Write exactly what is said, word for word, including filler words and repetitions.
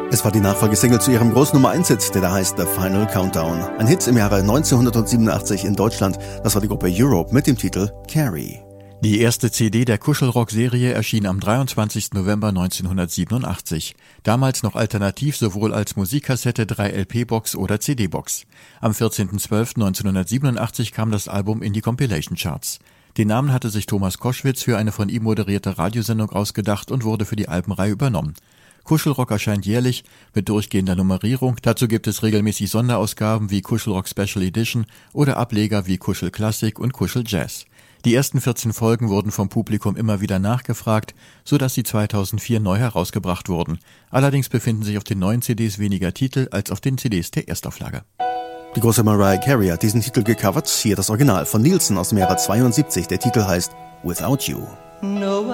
Es war die Nachfolgesingle zu ihrem Großnummer eins Hit, der da heißt The Final Countdown. Ein Hit im Jahre neunzehnhundertsiebenundachtzig in Deutschland. Das war die Gruppe Europe mit dem Titel Carrie. Die erste C D der Kuschelrock-Serie erschien am dreiundzwanzigsten November neunzehnhundertsiebenundachtzig. Damals noch alternativ sowohl als Musikkassette, drei L P-Box oder C D-Box. Am vierzehnten zwölften neunzehnhundertsiebenundachtzig kam das Album in die Compilation-Charts. Den Namen hatte sich Thomas Koschwitz für eine von ihm moderierte Radiosendung ausgedacht und wurde für die Albenreihe übernommen. Kuschelrock erscheint jährlich mit durchgehender Nummerierung. Dazu gibt es regelmäßig Sonderausgaben wie Kuschelrock Special Edition oder Ableger wie Kuschel Classic und Kuschel Jazz. Die ersten vierzehn Folgen wurden vom Publikum immer wieder nachgefragt, sodass sie zweitausendvier neu herausgebracht wurden. Allerdings befinden sich auf den neuen C Ds weniger Titel als auf den C Ds der Erstauflage. Die große Mariah Carey hat diesen Titel gecovert. Hier das Original von Nielsen aus dem Jahre zweiundsiebzig. Der Titel heißt Without You. No